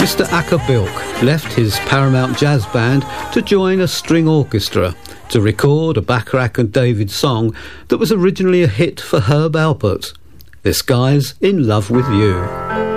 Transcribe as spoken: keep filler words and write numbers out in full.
Mister Acker Bilk left his Paramount Jazz Band to join a string orchestra to record a Bacharach and David song that was originally a hit for Herb Alpert. This guy's in love with you.